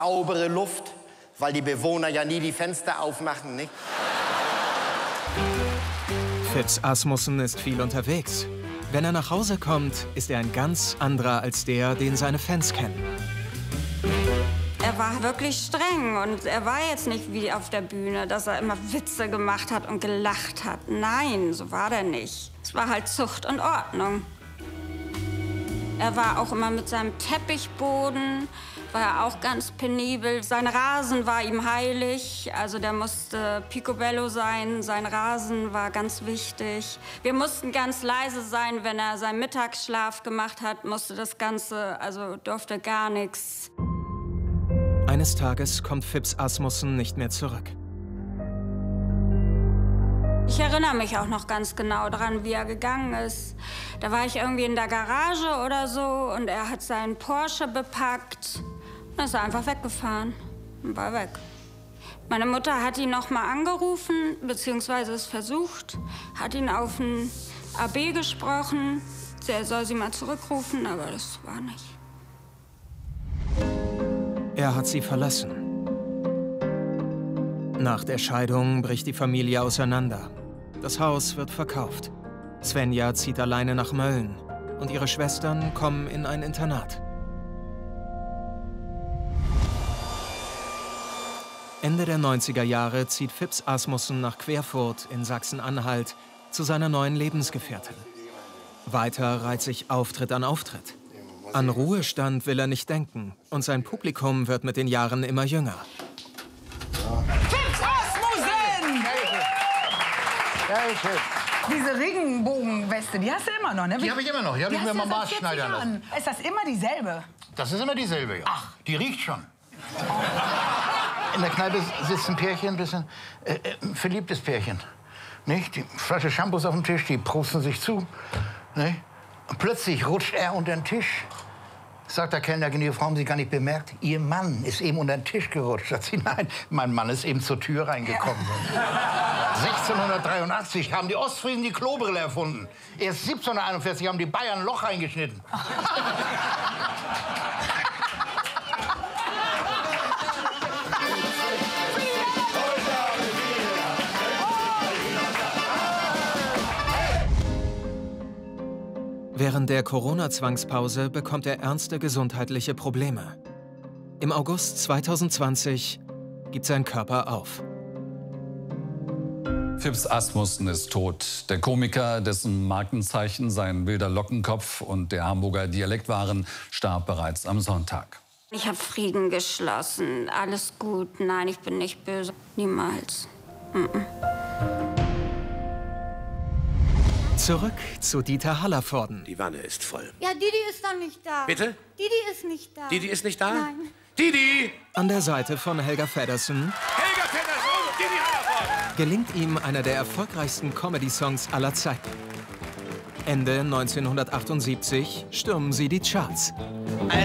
saubere Luft, weil die Bewohner ja nie die Fenster aufmachen, nicht? Phipps Asmussen ist viel unterwegs. Wenn er nach Hause kommt, ist er ein ganz anderer als der, den seine Fans kennen. Er war wirklich streng und er war jetzt nicht wie auf der Bühne, dass er immer Witze gemacht hat und gelacht hat. Nein, so war der nicht. Es war halt Zucht und Ordnung. Er war auch immer mit seinem Teppichboden, war er auch ganz penibel. Sein Rasen war ihm heilig, also der musste picobello sein. Sein Rasen war ganz wichtig. Wir mussten ganz leise sein, wenn er seinen Mittagsschlaf gemacht hat, musste das Ganze, also durfte gar nichts. Eines Tages kommt Phipps Asmussen nicht mehr zurück. Ich erinnere mich auch noch ganz genau daran, wie er gegangen ist. Da war ich irgendwie in der Garage oder so und er hat seinen Porsche bepackt und ist einfach weggefahren und war weg. Meine Mutter hat ihn noch mal angerufen, beziehungsweise es versucht, hat ihn auf den AB gesprochen. Er soll sie mal zurückrufen, aber das war nicht. Er hat sie verlassen. Nach der Scheidung bricht die Familie auseinander. Das Haus wird verkauft. Svenja zieht alleine nach Mölln und ihre Schwestern kommen in ein Internat. Ende der 90er Jahre zieht Phipps Asmussen nach Querfurt in Sachsen-Anhalt zu seiner neuen Lebensgefährtin. Weiter reiht sich Auftritt an Auftritt. An Ruhestand will er nicht denken und sein Publikum wird mit den Jahren immer jünger. Phipps Asmussen! Diese Regenbogenweste, die hast du immer noch, ne? Die habe ich immer noch. Die habe ich mir mal maßschneidern lassen. Ist das immer dieselbe? Das ist immer dieselbe, ja. Ach. Die riecht schon. In der Kneipe sitzt ein Pärchen, ein bisschen ein verliebtes Pärchen. Nicht? Die Flasche Shampoos auf dem Tisch, die prusten sich zu. Nicht? Und plötzlich rutscht er unter den Tisch. Sagt der Kellner, gnädige Frau, haben Sie gar nicht bemerkt? Ihr Mann ist eben unter den Tisch gerutscht. Sagt sie, nein, mein Mann ist eben zur Tür reingekommen. Ja. 1683 haben die Ostfriesen die Klobrille erfunden. Erst 1741 haben die Bayern ein Loch reingeschnitten. Während der Corona-Zwangspause bekommt er ernste gesundheitliche Probleme. Im August 2020 gibt sein Körper auf. Phipps Asmussen ist tot. Der Komiker, dessen Markenzeichen sein wilder Lockenkopf und der Hamburger Dialekt waren, starb bereits am Sonntag. Ich habe Frieden geschlossen. Alles gut. Nein, ich bin nicht böse. Niemals. Zurück zu Dieter Hallervorden. Die Wanne ist voll. Ja, Didi ist doch nicht da. Bitte? Didi ist nicht da. Didi ist nicht da? Nein. Didi! An der Seite von Helga Feddersen Helga Feddersen und Didi Hallervorden! gelingt ihm einer der erfolgreichsten Comedy-Songs aller Zeiten. Ende 1978 stürmen sie die Charts.